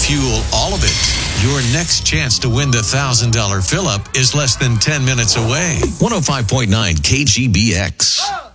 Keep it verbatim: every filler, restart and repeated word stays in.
fuel all of it. Your next chance to win the one thousand dollars fill-up is less than ten minutes away. one oh five point nine K G B X.